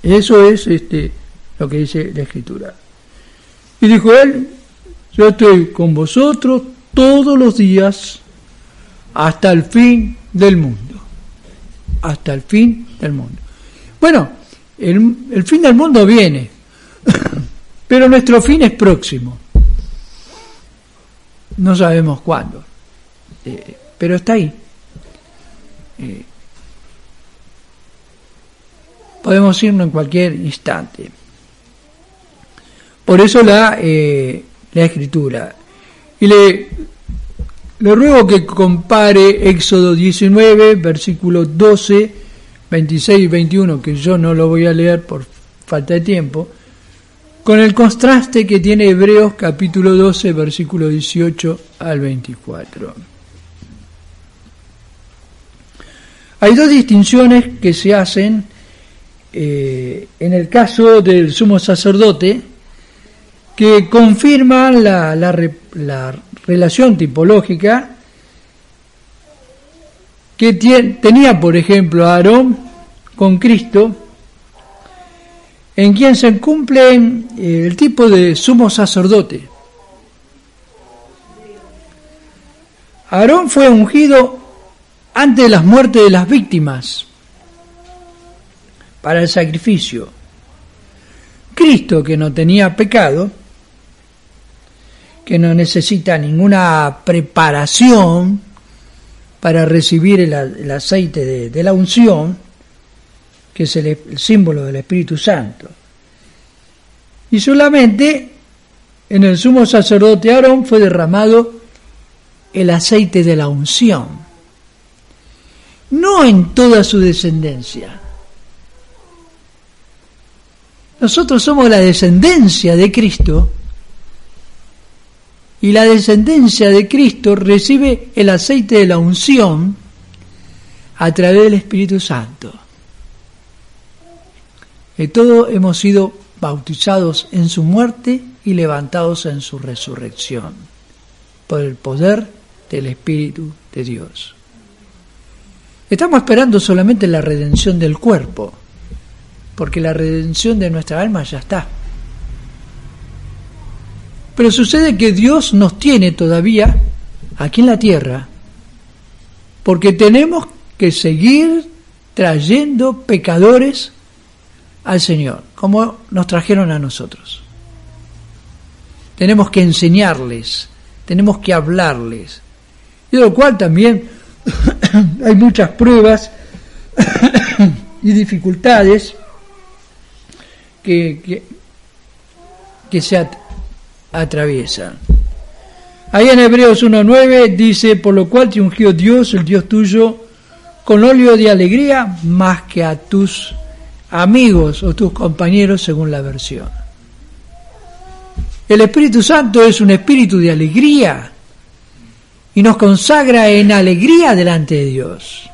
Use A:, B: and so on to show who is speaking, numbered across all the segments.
A: Eso es lo que dice la Escritura. Y dijo él: yo estoy con vosotros todos los días hasta el fin del mundo. Hasta el fin del mundo. Bueno, el fin del mundo viene, pero nuestro fin es próximo. No sabemos cuándo, pero está ahí. Podemos irnos en cualquier instante. Por eso la Escritura. Y le ruego que compare Éxodo 19, versículos 12, 26 y 21, que yo no lo voy a leer por falta de tiempo, con el contraste que tiene Hebreos capítulo 12, versículo 18 al 24. Hay dos distinciones que se hacen en el caso del sumo sacerdote, que confirman la relación tipológica que tenía, por ejemplo, Aarón con Cristo, en quien se cumple el tipo de sumo sacerdote. Aarón fue ungido antes de las muertes de las víctimas para el sacrificio. Cristo, que no tenía pecado, que no necesita ninguna preparación para recibir el aceite de la unción, que es el símbolo del Espíritu Santo. Y solamente en el sumo sacerdote Aarón fue derramado el aceite de la unción, no en toda su descendencia. Nosotros somos la descendencia de Cristo, y la descendencia de Cristo recibe el aceite de la unción a través del Espíritu Santo. Y todos hemos sido bautizados en su muerte y levantados en su resurrección, por el poder del Espíritu de Dios. Estamos esperando solamente la redención del cuerpo, porque la redención de nuestra alma ya está. Pero sucede que Dios nos tiene todavía aquí en la tierra, porque tenemos que seguir trayendo pecadores al Señor, como nos trajeron a nosotros. Tenemos que enseñarles, tenemos que hablarles, y de lo cual también hay muchas pruebas y dificultades que se atraviesan. Ahí en Hebreos 1:9 dice: por lo cual te ungió Dios, el Dios tuyo, con óleo de alegría más que a tus amigos o tus compañeros, según la versión. El Espíritu Santo es un espíritu de alegría y nos consagra en alegría delante de Dios.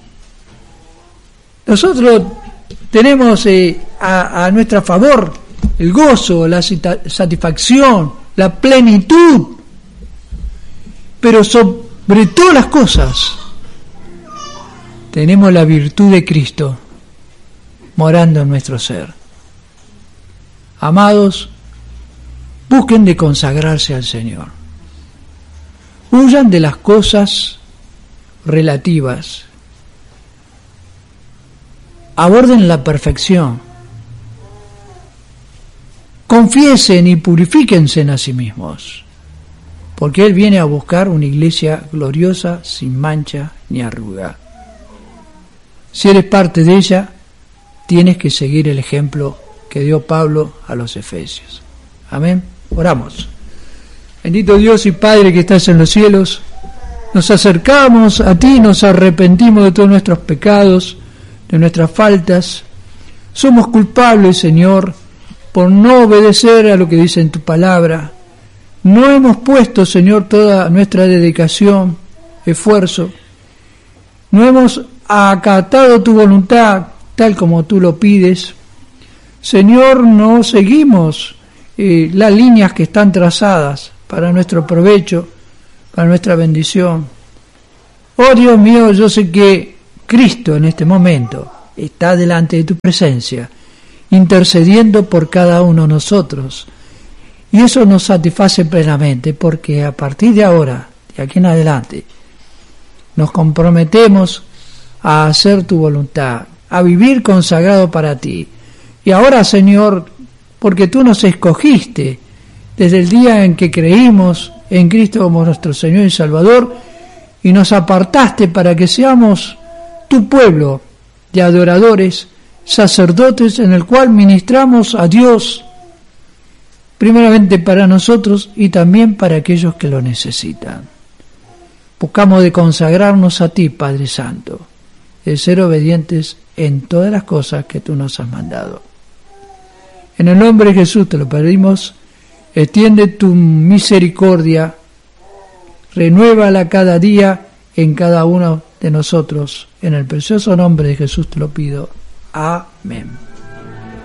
A: Nosotros tenemos a nuestra favor el gozo, la satisfacción, la plenitud, pero sobre todas las cosas tenemos la virtud de Cristo morando en nuestro ser. Amados, busquen de consagrarse al Señor. Huyan de las cosas relativas. Aborden la perfección. Confiesen y purifíquense a sí mismos, porque Él viene a buscar una iglesia gloriosa, sin mancha ni arruga. Si eres parte de ella, tienes que seguir el ejemplo que dio Pablo a los Efesios. Amén. Oramos. Bendito Dios y Padre que estás en los cielos, nos acercamos a ti, nos arrepentimos de todos nuestros pecados, de nuestras faltas. Somos culpables, Señor, por no obedecer a lo que dice en tu palabra. No hemos puesto, Señor, toda nuestra dedicación, esfuerzo. No hemos acatado tu voluntad tal como tú lo pides. Señor, no seguimos las líneas que están trazadas para nuestro provecho, para nuestra bendición. Oh Dios mío, yo sé que Cristo en este momento está delante de tu presencia intercediendo por cada uno de nosotros. Y eso nos satisface plenamente, porque a partir de ahora, de aquí en adelante, nos comprometemos a hacer tu voluntad, a vivir consagrado para ti. Y ahora, Señor, porque tú nos escogiste desde el día en que creímos en Cristo como nuestro Señor y Salvador, y nos apartaste para que seamos tu pueblo de adoradores, sacerdotes, en el cual ministramos a Dios, primeramente para nosotros y también para aquellos que lo necesitan. Buscamos de consagrarnos a ti, Padre Santo, de ser obedientes en todas las cosas que tú nos has mandado. En el nombre de Jesús te lo pedimos, extiende tu misericordia, renuévala cada día en cada uno de nosotros. En el precioso nombre de Jesús te lo pido. Amén.